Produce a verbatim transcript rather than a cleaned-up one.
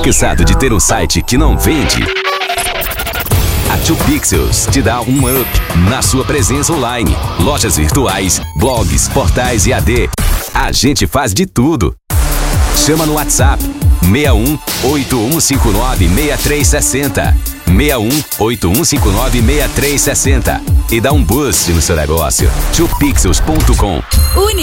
Cansado de ter um site que não vende? A dois Pixels te dá um up na sua presença online. Lojas virtuais, blogs, portais e A D. A gente faz de tudo. Chama no WhatsApp seis um oito um cinco nove seis três seis zero. seis um oito um cinco nove seis três seis zero. E dá um boost no seu negócio. dois pixels ponto com.